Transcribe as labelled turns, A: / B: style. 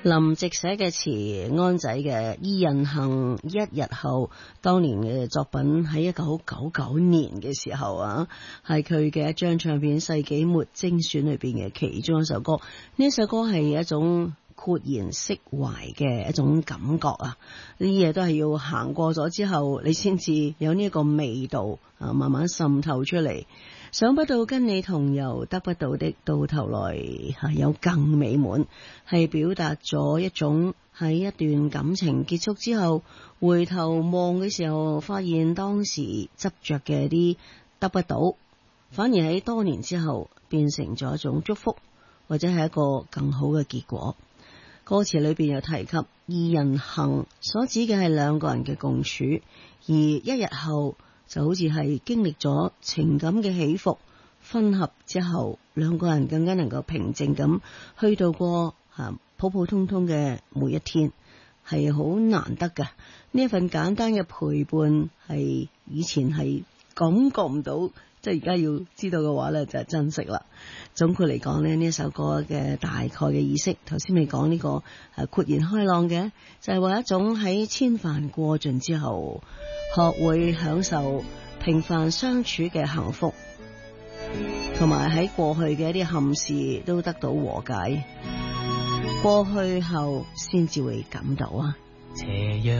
A: 林夕寫嘅詞，安仔嘅《二人行一日後》，當年嘅作品喺1999年嘅時候啊，係佢嘅一張唱片《世紀末精選》裏邊嘅其中一首歌。呢一首歌係一種豁然釋懷嘅一種感覺啊！呢啲嘢都係要行過咗之後，你先至有呢一個味道啊，慢慢滲透出嚟。想不到跟你同遊，得不到的到頭來係有更美滿，係表達咗一種喺一段感情結束之後回頭望嘅時候，發現當時執着嘅啲得不到，反而喺多年之後變成咗一種祝福，或者係一個更好嘅結果。歌詞裏邊有提及二人行，所指嘅係兩個人嘅共處，而一日後就好似係經歷咗情感嘅起伏，分合之後，兩個人更加能夠平靜咁去度過普普通通嘅每一天，係好難得㗎。呢一份簡單嘅陪伴係以前係感覺唔到，即係而家要知道嘅話呢，就係珍惜啦。總括嚟講呢，呢一首歌嘅大概嘅意識，頭先未講呢個豁然開朗嘅，就係話一種喺千帆過盡之後，學會享受平凡相處嘅幸福，同埋喺過去嘅一啲憾事都得到和解，過去後先至會感到啊。
B: 斜陽